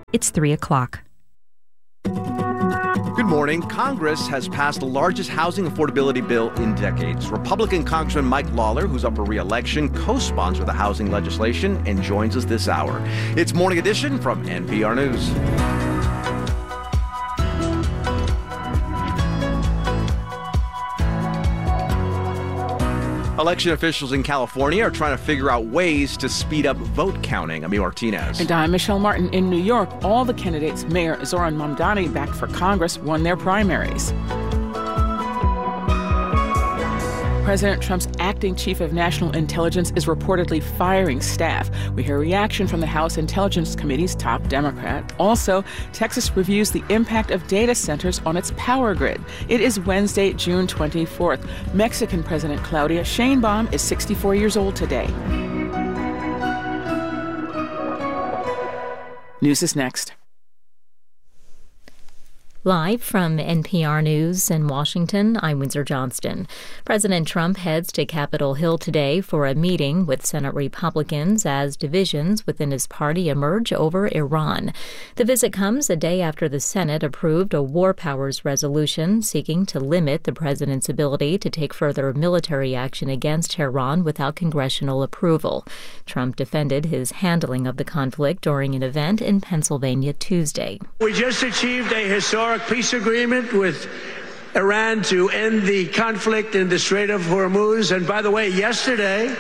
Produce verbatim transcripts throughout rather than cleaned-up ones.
It's three o'clock. Good morning. Congress has passed the largest housing affordability bill in decades. Republican Congressman Mike Lawler, who's up for re-election, co-sponsored the housing legislation and joins us this hour. It's Morning Edition from N P R News. Election officials in California are trying to figure out ways to speed up vote counting. Ami Martinez. And I'm Michelle Martin. In New York, all the candidates, Mayor Zohran Mamdani, back for Congress, won their primaries. President Trump's acting chief of national intelligence is reportedly firing staff. We hear reaction from the House Intelligence Committee's top Democrat. Also, Texas reviews the impact of data centers on its power grid. It is Wednesday, June twenty-fourth. Mexican President Claudia Sheinbaum is sixty-four years old today. News is next. Live from N P R News in Washington, I'm Windsor Johnston. President Trump heads to Capitol Hill today for a meeting with Senate Republicans as divisions within his party emerge over Iran. The visit comes a day after the Senate approved a war powers resolution seeking to limit the president's ability to take further military action against Tehran without congressional approval. Trump defended his handling of the conflict during an event in Pennsylvania Tuesday. We just achieved a historic peace agreement with Iran to end the conflict in the Strait of Hormuz. And by the way, yesterday,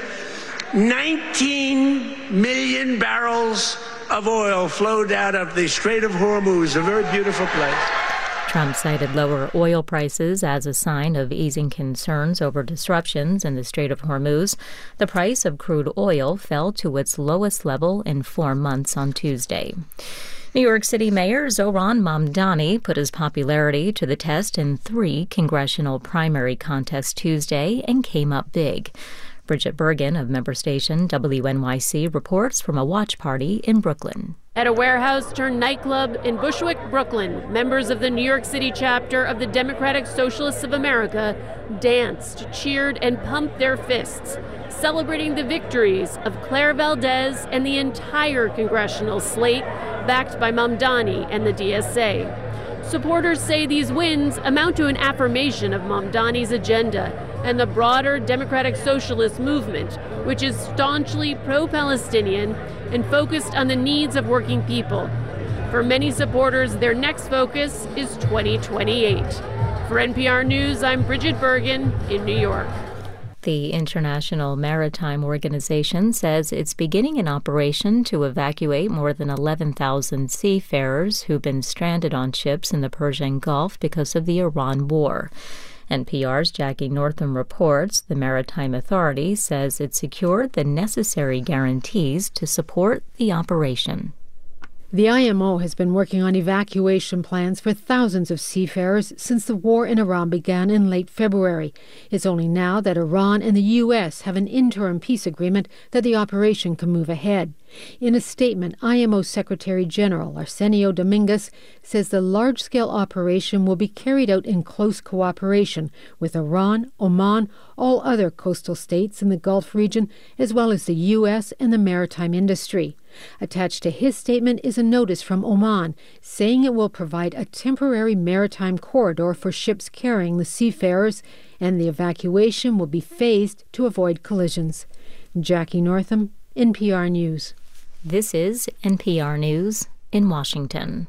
nineteen million barrels of oil flowed out of the Strait of Hormuz, a very beautiful place. Trump cited lower oil prices as a sign of easing concerns over disruptions in the Strait of Hormuz. The price of crude oil fell to its lowest level in four months on Tuesday. New York City Mayor Zohran Mamdani put his popularity to the test in three congressional primary contests Tuesday and came up big. Bridget Bergen of member station W N Y C reports from a watch party in Brooklyn. At a warehouse turned nightclub in Bushwick, Brooklyn, members of the New York City chapter of the Democratic Socialists of America danced, cheered, and pumped their fists, celebrating the victories of Claire Valdez and the entire congressional slate backed by Mamdani and the D S A. Supporters say these wins amount to an affirmation of Mamdani's agenda and the broader Democratic Socialist movement, which is staunchly pro-Palestinian and focused on the needs of working people. For many supporters, their next focus is twenty twenty-eight. For N P R News, I'm Bridget Bergen in New York. The International Maritime Organization says it's beginning an operation to evacuate more than eleven thousand seafarers who've been stranded on ships in the Persian Gulf because of the Iran war. N P R's Jackie Northam reports the Maritime Authority says it secured the necessary guarantees to support the operation. The I M O has been working on evacuation plans for thousands of seafarers since the war in Iran began in late February. It's only now that Iran and the U S have an interim peace agreement that the operation can move ahead. In a statement, I M O Secretary General Arsenio Dominguez says the large-scale operation will be carried out in close cooperation with Iran, Oman, all other coastal states in the Gulf region, as well as the U S and the maritime industry. Attached to his statement is a notice from Oman saying it will provide a temporary maritime corridor for ships carrying the seafarers, and the evacuation will be phased to avoid collisions. Jackie Northam, N P R News. This is N P R News in Washington.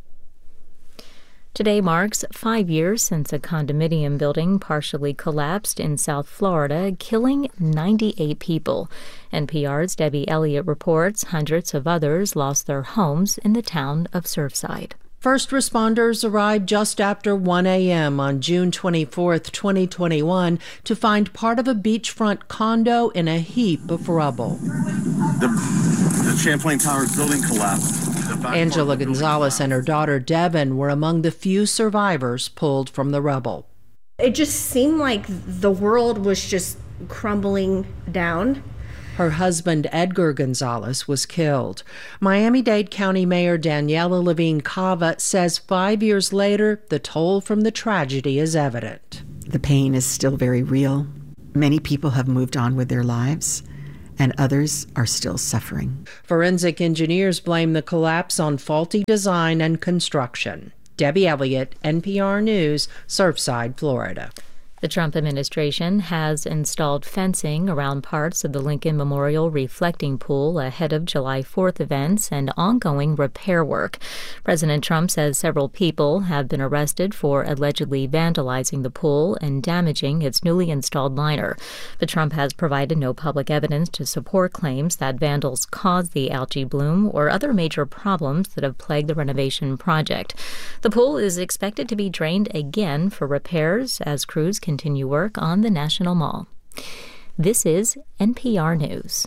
Today marks five years since a condominium building partially collapsed in South Florida, killing ninety-eight people. N P R's Debbie Elliott reports hundreds of others lost their homes in the town of Surfside. First responders arrived just after one a.m. on June twenty-fourth, twenty twenty-one, to find part of a beachfront condo in a heap of rubble. The, the Champlain Towers building collapsed. Angela Gonzalez and her daughter Devin were among the few survivors pulled from the rubble. It just seemed like the world was just crumbling down. Her husband, Edgar Gonzalez, was killed. Miami-Dade County Mayor Daniela Levine Cava says five years later, the toll from the tragedy is evident. The pain is still very real. Many people have moved on with their lives, and others are still suffering. Forensic engineers blame the collapse on faulty design and construction. Debbie Elliott, N P R News, Surfside, Florida. The Trump administration has installed fencing around parts of the Lincoln Memorial reflecting pool ahead of July fourth events and ongoing repair work. President Trump says several people have been arrested for allegedly vandalizing the pool and damaging its newly installed liner. But Trump has provided no public evidence to support claims that vandals caused the algae bloom or other major problems that have plagued the renovation project. The pool is expected to be drained again for repairs as crews continue work on the National Mall. This is N P R News.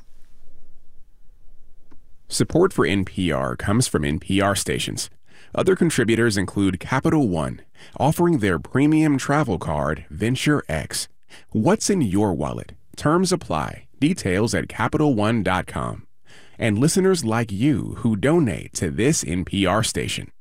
Support for N P R comes from N P R stations. Other contributors include Capital One, offering their premium travel card, Venture X. What's in your wallet? Terms apply. Details at Capital One dot com. And listeners like you who donate to this N P R station.